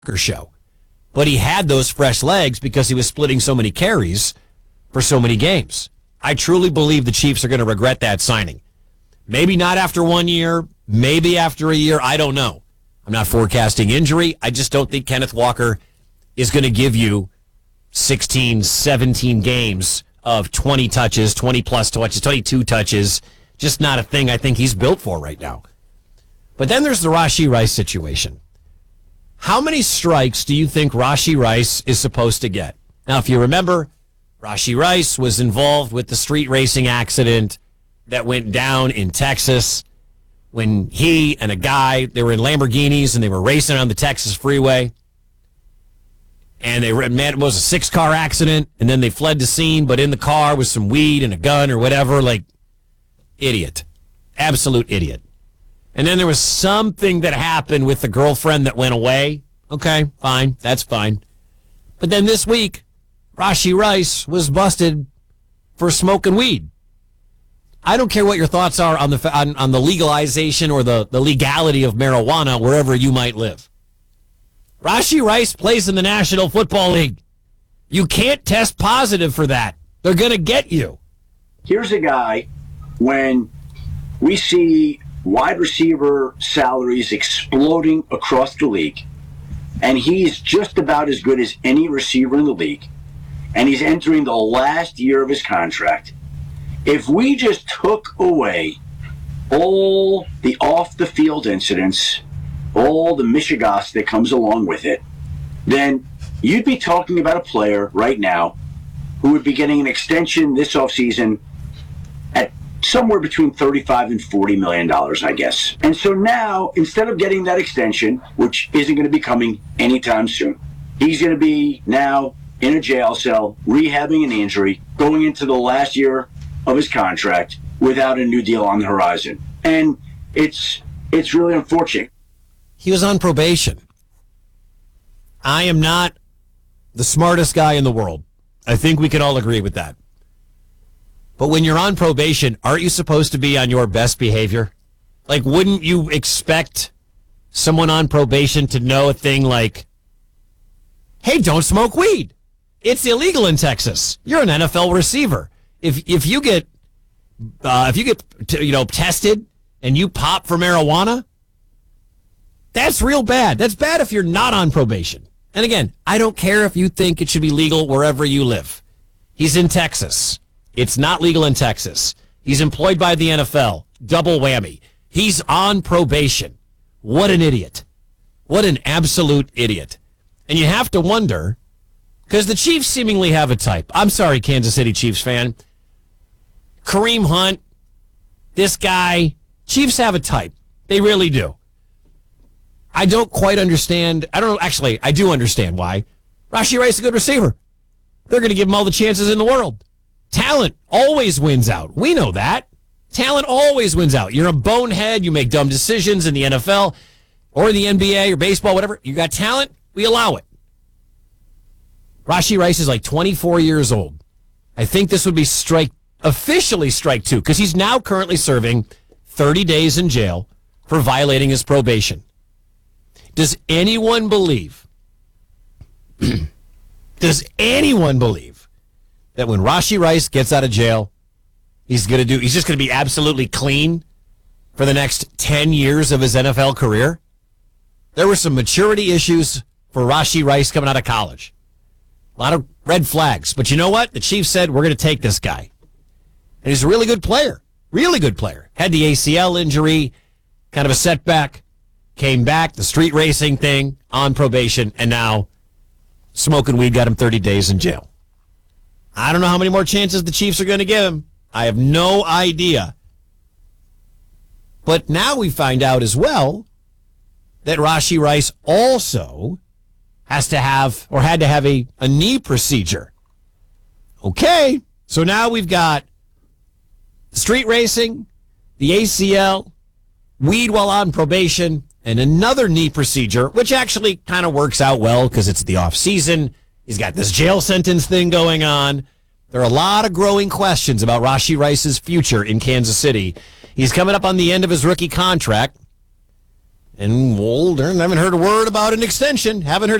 show. But he had those fresh legs because he was splitting so many carries for so many games. I truly believe the Chiefs are going to regret that signing. Maybe not after 1 year, maybe after a year, I don't know. I'm not forecasting injury. I just don't think Kenneth Walker is going to give you 16, 17 games of 20 touches, 20-plus touches, 22 touches. Just not a thing I think he's built for right now. But then there's the Rashee Rice situation. How many strikes do you think Rashee Rice is supposed to get? Now, if you remember, Rashee Rice was involved with the street racing accident that went down in Texas when he and a guy, they were in Lamborghinis and they were racing on the Texas freeway. And it was a 6-car accident, and then they fled the scene, but in the car was some weed and a gun or whatever. Like, idiot. Absolute idiot. And then there was something that happened with the girlfriend that went away. Okay, fine. That's fine. But then this week, Rashee Rice was busted for smoking weed. I don't care what your thoughts are on the legalization or the legality of marijuana wherever you might live. Rashee Rice plays in the National Football League. You can't test positive for that. They're going to get you. Here's a guy, when we see wide receiver salaries exploding across the league, and he's just about as good as any receiver in the league, and he's entering the last year of his contract. If we just took away all the off-the-field incidents, all the mishigas that comes along with it, then you'd be talking about a player right now who would be getting an extension this offseason at somewhere between $35 and $40 million, I guess. And so now, instead of getting that extension, which isn't going to be coming anytime soon, he's going to be now in a jail cell, rehabbing an injury, going into the last year of his contract without a new deal on the horizon. And it's really unfortunate. He was on probation. I am not the smartest guy in the world. I think we can all agree with that. But when you're on probation, aren't you supposed to be on your best behavior? Like, wouldn't you expect someone on probation to know a thing like, hey, don't smoke weed. It's illegal in Texas. You're an NFL receiver. If you get tested and you pop for marijuana, that's real bad. That's bad if you're not on probation. And again, I don't care if you think it should be legal wherever you live. He's in Texas. It's not legal in Texas. He's employed by the NFL. Double whammy. He's on probation. What an idiot. What an absolute idiot. And you have to wonder, because the Chiefs seemingly have a type. I'm sorry, Kansas City Chiefs fan. Kareem Hunt, this guy, Chiefs have a type. They really do. I don't quite understand. I don't know. Actually, I do understand why. Rashee Rice is a good receiver. They're going to give him all the chances in the world. Talent always wins out. We know that. Talent always wins out. You're a bonehead. You make dumb decisions in the NFL or the NBA or baseball, whatever. You got talent, we allow it. Rashee Rice is like 24 years old. I think this would be officially strike 2, because he's now currently serving 30 days in jail for violating his probation. Does anyone believe that when Rashee Rice gets out of jail, he's just going to be absolutely clean for the next 10 years of his NFL career? There were some maturity issues for Rashee Rice coming out of college. A lot of red flags. But you know what? The Chiefs said, we're going to take this guy. And he's a really good player. Really good player. Had the ACL injury, kind of a setback. Came back, the street racing thing, on probation, and now smoking weed got him 30 days in jail. I don't know how many more chances the Chiefs are going to give him. I have no idea. But now we find out as well that Rashee Rice also had to have a knee procedure. Okay, so now we've got street racing, the ACL, weed while on probation, and another knee procedure, which actually kind of works out well because it's the off season. He's got this jail sentence thing going on. There are a lot of growing questions about Rashee Rice's future in Kansas City. He's coming up on the end of his rookie contract. And Wolder, I haven't heard a word about an extension. Haven't heard